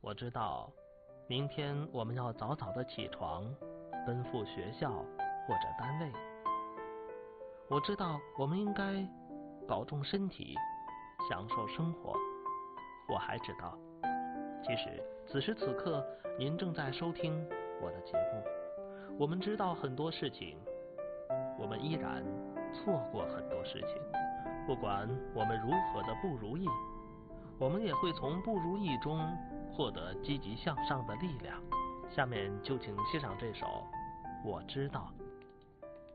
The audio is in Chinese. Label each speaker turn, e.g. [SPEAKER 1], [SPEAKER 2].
[SPEAKER 1] 我知道明天我们要早早的起床，奔赴学校或者单位。我知道我们应该保重身体，享受生活。我还知道，其实此时此刻您正在收听我的节目。我们知道很多事情，我们依然错过很多事情。不管我们如何的不如意，我们也会从不如意中获得积极向上的力量。下面就请欣赏这首《我知道》。